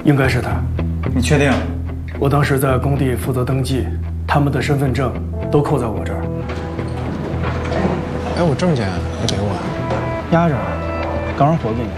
应该是他。 你确定？ 我当时在工地负责登记，他们的身份证都扣在我这儿。 哎，我证件没给我， 压着，刚回给你。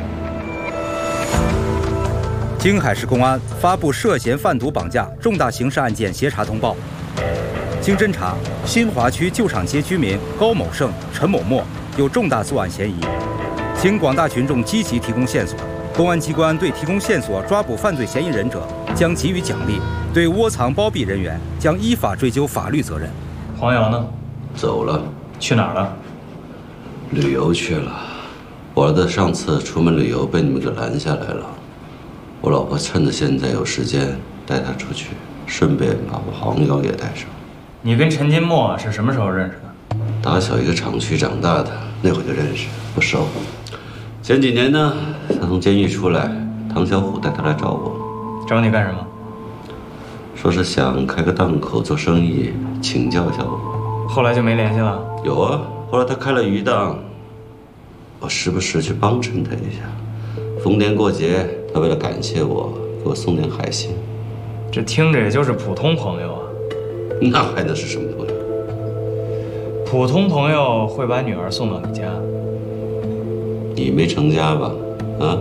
京海市公安发布涉嫌贩毒绑架重大刑事案件协查通报。经侦查，新华区旧厂街居民高某胜、陈某墨有重大作案嫌疑。请广大群众积极提供线索，公安机关对提供线索抓捕犯罪嫌疑人者将给予奖励，对窝藏包庇人员将依法追究法律责任。 黄瑶呢？ 走了。 去哪儿了？ 旅游去了。我儿子上次出门旅游被你们给拦下来了。我老婆趁着现在有时间带他出去，顺便把黄瑶也带上。 你跟陈金墨是什么时候认识的？ 打小一个厂区长大的，那会就认识，不熟。前几年呢，他从监狱出来，唐小虎带他来找我。 找你干什么？ 说是想开个档口做生意，请教一下我。 后来就没联系了？ 有啊，后来他开了鱼档，我时不时去帮衬他一下。逢年过节，他为了感谢我，给我送点海鲜。 这听着也就是普通朋友啊。 那还能是什么朋友？ 普通朋友会把女儿送到你家？ 你没成家吧？啊？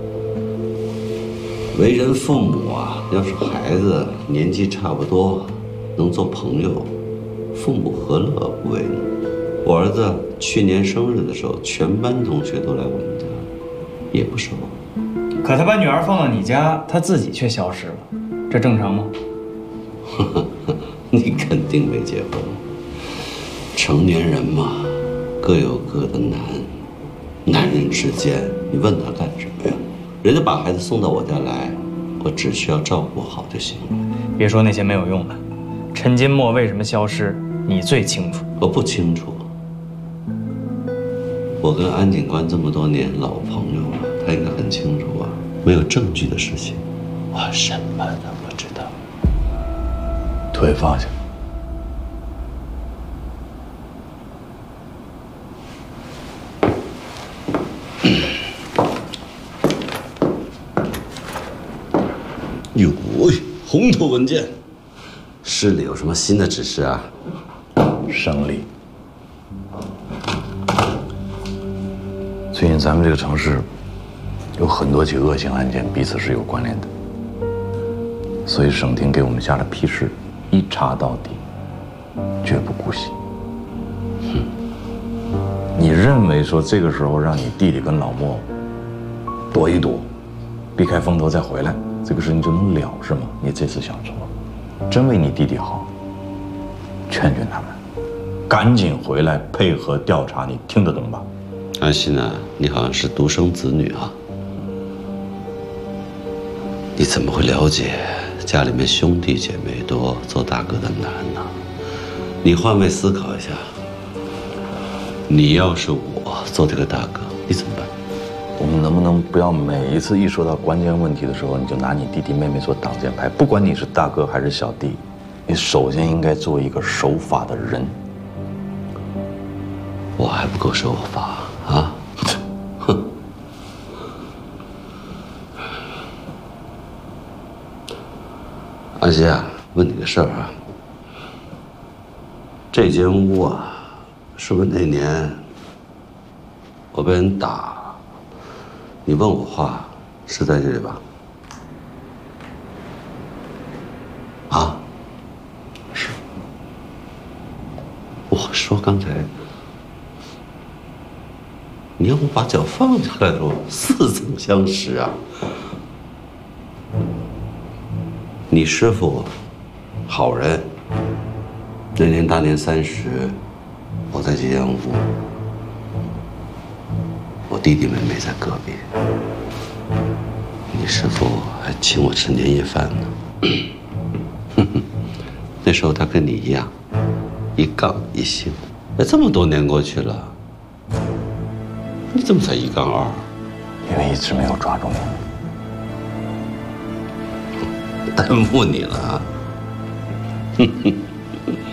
为人父母啊，要是孩子年纪差不多，能做朋友，父母何乐不为呢？我儿子去年生日的时候，全班同学都来我们家，也不熟。 可他把女儿放到你家，他自己却消失了，这正常吗？ 你肯定没结婚。成年人嘛，各有各的难。男人之间，你问他干什么呀？人家把孩子送到我家来，我只需要照顾好就行了。 别说那些没有用的，陈金墨为什么消失，你最清楚。 我不清楚。我跟安警官这么多年老朋友了，他应该很清楚啊。没有证据的事情，我什么都不知道。 腿放下。 哟，红头文件，市里有什么新的指示啊？ 省里最近咱们这个城市有很多起恶性案件彼此是有关联的，所以省厅给我们下了批示，一查到底，绝不姑息。你认为说这个时候让你弟弟跟老莫躲一躲，避开风头再回来，这个事情就能了是吗？你这次想错了，真为你弟弟好，劝劝他们，赶紧回来配合调查，你听得懂吧？ 安心啊，你好像是独生子女啊，你怎么会了解家里面兄弟姐妹多，做大哥的难呢？你换位思考一下，你要是我做这个大哥，你怎么办？ 我们能不能不要每一次一说到关键问题的时候，你就拿你弟弟妹妹做挡箭牌？不管你是大哥还是小弟，你首先应该做一个守法的人。 我还不够守法啊！哼！安心啊，问你个事儿啊，这间屋啊，是不是那年我被人打？你问我话是在这里吧？啊？是。我说刚才，你要不把脚放下来喽？似曾相识啊！你师傅好人。那年大年30，我在这间屋。我弟弟妹妹在隔壁，你师傅还请我吃年夜饭呢。那时候他跟你一样，一杠一星。哎，这么多年过去了，你怎么才1杠2？ 因为一直没有抓住你， 耽误你了啊！